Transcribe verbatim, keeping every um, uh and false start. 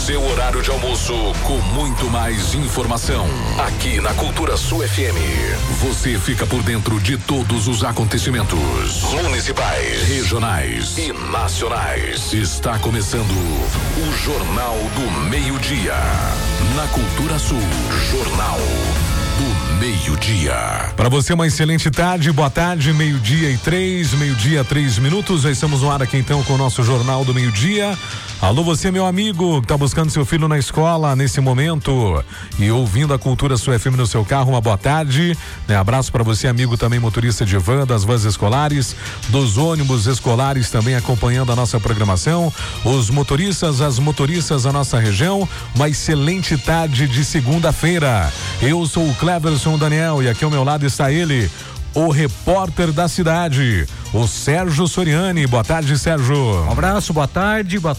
seu horário de almoço com muito mais informação. Aqui na Cultura Sul F M, você fica por dentro de todos os acontecimentos municipais, regionais e nacionais. Está começando o Jornal do Meio-Dia. Na Cultura Sul, Jornal do Meio-Dia. Para você, uma excelente tarde, boa tarde, meio-dia e três, meio-dia, três minutos. Já estamos no ar aqui então com o nosso Jornal do Meio-Dia. Alô, você, meu amigo, que tá buscando seu filho na escola nesse momento e ouvindo a Cultura Sul F M no seu carro, uma boa tarde, né? Abraço para você, amigo também motorista de van, das vans escolares, dos ônibus escolares também acompanhando a nossa programação, os motoristas, as motoristas da nossa região, uma excelente tarde de segunda-feira. Eu sou o Cleverson Daniel e aqui ao meu lado está ele, o repórter da cidade, o Sérgio Soriani. Boa tarde, Sérgio. Um abraço, boa tarde, boa